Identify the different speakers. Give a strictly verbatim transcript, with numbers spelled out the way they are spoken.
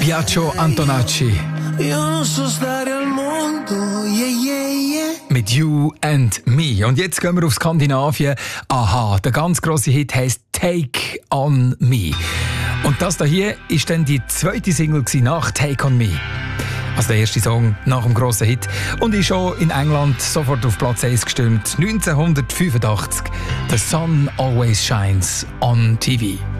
Speaker 1: Biagio Antonacci.
Speaker 2: Io non so stare al mondo, yeah, yeah, yeah.
Speaker 1: Mit You and Me. Und jetzt gehen wir auf Skandinavien. Aha, der ganz grosse Hit heisst Take on Me. Und das hier ist dann die zweite Single nach Take on Me. Also der erste Song nach dem grossen Hit. Und ist schon in England sofort auf Platz eins gestimmt. neunzehnhundertfünfundachtzig. The Sun Always Shines on T V.